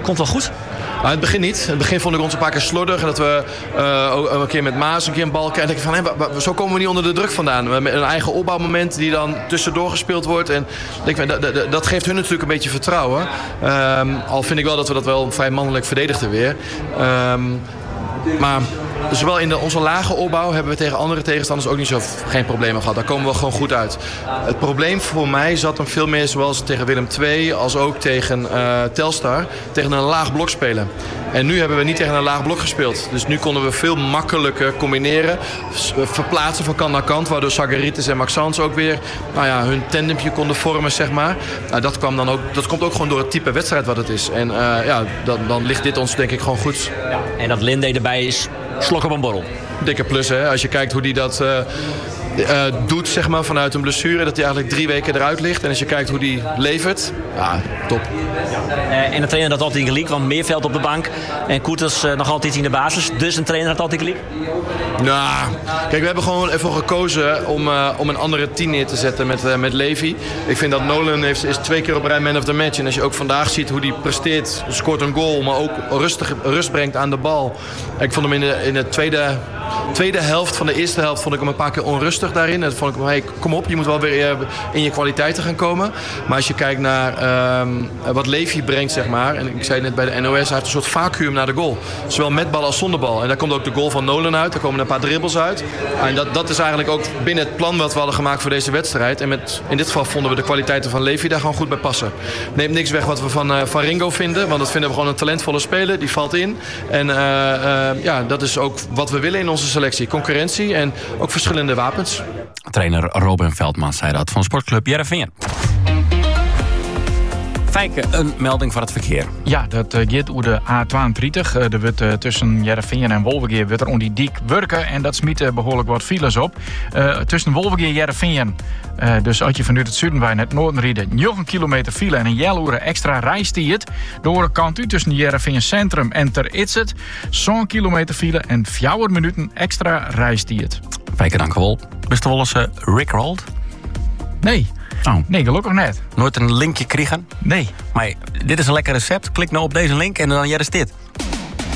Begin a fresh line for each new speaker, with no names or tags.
Komt wel goed?
In het begin niet. In het begin vond ik ons een paar keer slordig. En dat we ook een keer met Maas een keer een bal krijgen. En denk ik van, zo komen we niet onder de druk vandaan. Met een eigen opbouwmoment die dan tussendoor gespeeld wordt. En dat geeft hun natuurlijk een beetje vertrouwen. Al vind ik wel dat we dat wel vrij mannelijk verdedigden weer. Maar zowel in onze lage opbouw hebben we tegen andere tegenstanders ook geen problemen gehad. Daar komen we gewoon goed uit. Het probleem voor mij zat hem veel meer zoals tegen Willem II als ook tegen Telstar. Tegen een laag blok spelen. En nu hebben we niet tegen een laag blok gespeeld. Dus nu konden we veel makkelijker combineren. Verplaatsen van kant naar kant. Waardoor Sagaritis en Maxence ook weer hun tandempje konden vormen, zeg maar. Dat komt ook gewoon door het type wedstrijd wat het is. En dan ligt dit ons denk ik gewoon goed.
Ja. En dat Linde erbij is slok op een borrel.
Dikke plus, hè. Als je kijkt hoe hij dat doet, zeg maar, vanuit een blessure. Dat hij eigenlijk 3 weken eruit ligt. En als je kijkt hoe hij levert, top.
En een trainer dat altijd in gelijk, want Meerveld op de bank. En Koeters nog altijd in de basis. Dus een trainer dat altijd gelijk?
Kijk, we hebben gewoon ervoor gekozen om een andere 10 neer te zetten met Levy. Ik vind dat Nolan is 2 keer op rij man of the match. En als je ook vandaag ziet hoe hij presteert, scoort een goal, maar ook rust brengt aan de bal. Ik vond hem in de tweede helft van de eerste helft vond ik hem een paar keer onrustig daarin. En vond ik hem, kom op, je moet wel weer in je kwaliteiten gaan komen. Maar als je kijkt naar wat Levy brengt, zeg maar. En ik zei net bij de NOS, hij heeft een soort vacuüm naar de goal. Zowel met bal als zonder bal. En daar komt ook de goal van Nolan uit. Daar komen een paar dribbles uit. En dat is eigenlijk ook binnen het plan wat we hadden gemaakt voor deze wedstrijd. En in dit geval vonden we de kwaliteiten van Levy daar gewoon goed bij passen. Neemt niks weg wat we van Ringo vinden. Want dat vinden we gewoon een talentvolle speler. Die valt in. En dat is ook wat we willen in onze selectie. Concurrentie en ook verschillende wapens.
Trainer Robin Veldman zei dat van sportclub Heerenveen. Fijke, een melding van het verkeer.
Ja, dat gaat over de A32. Er wordt tussen Heerenveen en Wolvergeer wordt er om die dik werken. En dat smiet behoorlijk wat files op. Tussen Wolvergeer en Heerenveen. Dus als je vanuit het zuiden bij het noorden rijden, 9 kilometer file en een jelle extra reistijd. Door kant u tussen Heerenveen Centrum en Ter Itzet. Zo'n kilometer file en 4 minuten extra reistijd.
Fijke, dank u wel. Beste wel eens Rickrolled?
Nee.
Oh.
Nee, gelukkig net.
Nooit een linkje kregen?
Nee.
Maar dit is een lekker recept. Klik nou op deze link en dan is dit.